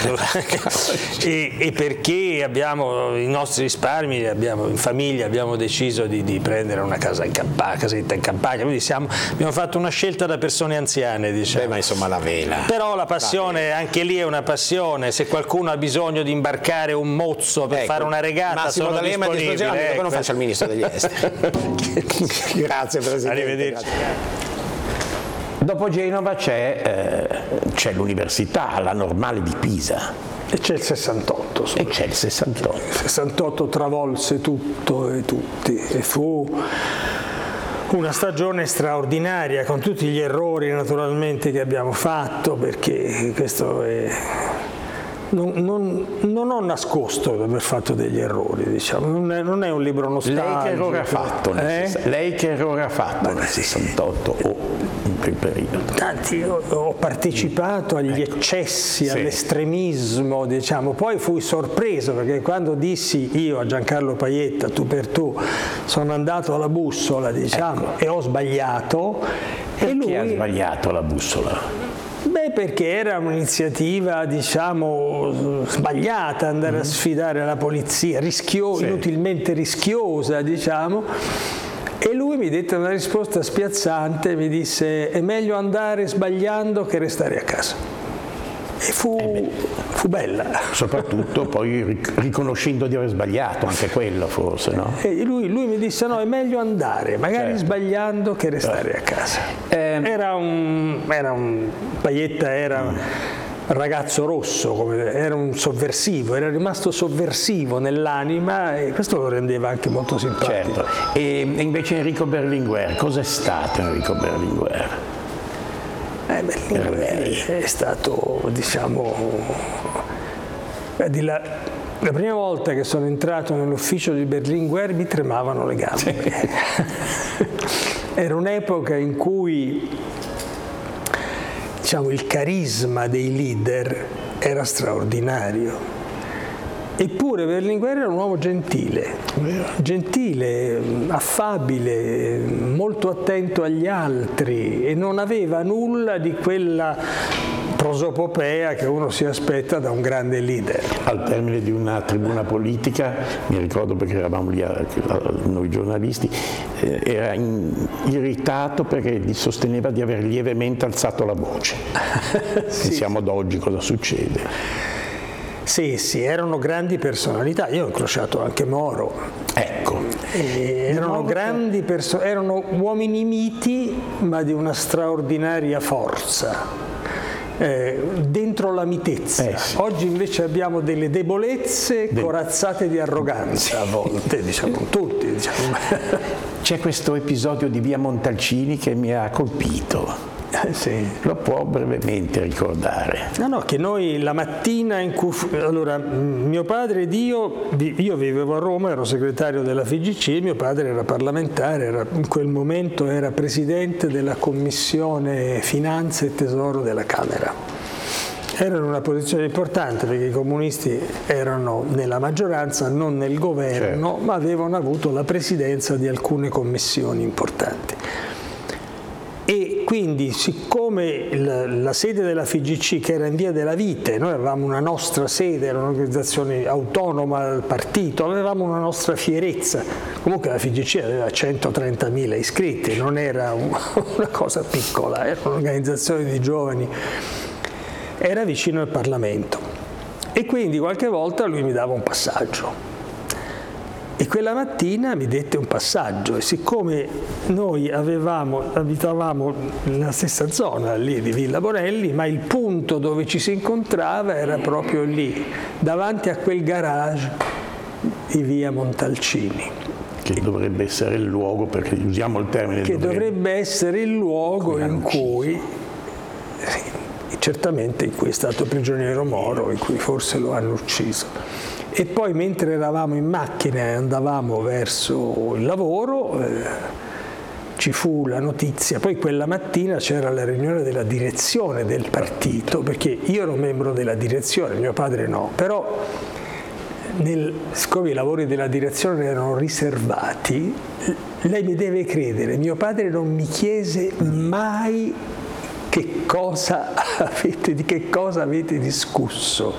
e perché abbiamo i nostri risparmi, in famiglia abbiamo deciso di prendere una casetta in campagna, quindi abbiamo fatto una scelta da persone anziane, diciamo. Beh, ma insomma la vela. Però la passione, anche lì è una passione, se qualcuno ha bisogno di imbarcare un mozzo per fare una regata, Massimo sono D'Alema disponibile. Lo faccia il ministro degli esteri. Grazie Presidente. Arrivederci. Dopo Genova c'è l'università, la Normale di Pisa. E c'è il 68. E c'è il 68. Il 68 travolse tutto e tutti e fu una stagione straordinaria, con tutti gli errori naturalmente che abbiamo fatto, perché questo è... Non ho nascosto di aver fatto degli errori, diciamo. Non è un libro nostalgico. Lei che errore ha fatto? Lei che errore ha fatto nel 68 o in quel periodo? Tanti, ho partecipato agli eccessi, all'estremismo, diciamo. Poi fui sorpreso perché quando dissi io a Giancarlo Pajetta, tu per tu, sono andato alla bussola, diciamo, e ho sbagliato. Perché ha sbagliato la bussola? Beh, perché era un'iniziativa, diciamo, sbagliata, andare a sfidare la polizia, inutilmente rischiosa, diciamo. E lui mi dette una risposta spiazzante, mi disse: è meglio andare sbagliando che restare a casa. E fu bella. Soprattutto poi riconoscendo di aver sbagliato, anche quello forse, no? E lui mi disse: no, è meglio andare, magari sbagliando che restare a casa. Pajetta era un ragazzo rosso, era un sovversivo, era rimasto sovversivo nell'anima e questo lo rendeva anche molto simpatico. Certo. E invece Enrico Berlinguer, cos'è stato Enrico Berlinguer? Berlinguer è stato, diciamo, la prima volta che sono entrato nell'ufficio di Berlinguer mi tremavano le gambe. Era un'epoca in cui, diciamo, il carisma dei leader era straordinario. Eppure Berlinguer era un uomo gentile, affabile, molto attento agli altri e non aveva nulla di quella prosopopea che uno si aspetta da un grande leader. Al termine di una tribuna politica, mi ricordo perché eravamo lì noi giornalisti, era irritato perché sosteneva di aver lievemente alzato la voce. Pensiamo ad oggi cosa succede. Sì, erano grandi personalità. Io ho incrociato anche Moro. Ecco. Erano grandi erano uomini miti, ma di una straordinaria forza. Dentro la mitezza. Oggi invece abbiamo delle debolezze corazzate di arroganza a volte, diciamo, tutti. Diciamo. C'è questo episodio di Via Montalcini che mi ha colpito. Lo può brevemente ricordare? No, che noi la mattina in cui... Allora, mio padre ed io vivevo a Roma, ero segretario della FIGC, mio padre era parlamentare, in quel momento era presidente della Commissione Finanze e Tesoro della Camera. Era in una posizione importante perché i comunisti erano nella maggioranza, non nel governo, ma avevano avuto la presidenza di alcune commissioni importanti. E quindi, siccome la sede della FIGC, che era in Via della Vite, noi avevamo una nostra sede, era un'organizzazione autonoma dal partito, avevamo una nostra fierezza. Comunque la FIGC aveva 130.000 iscritti, non era una cosa piccola, era un'organizzazione di giovani, era vicino al Parlamento. E quindi qualche volta lui mi dava un passaggio. E quella mattina mi dette un passaggio e siccome noi abitavamo nella stessa zona lì di Villa Borelli, ma il punto dove ci si incontrava era proprio lì, davanti a quel garage di Via Montalcini. Che dovrebbe essere il luogo, perché usiamo il termine... Che dovrebbe essere il luogo in cui... certamente in cui è stato prigioniero Moro, in cui forse lo hanno ucciso. E poi mentre eravamo in macchina e andavamo verso il lavoro, ci fu la notizia, poi quella mattina c'era la riunione della direzione del partito, perché io ero membro della direzione, mio padre no, però siccome i lavori della direzione erano riservati, lei mi deve credere, mio padre non mi chiese mai di che cosa avete discusso.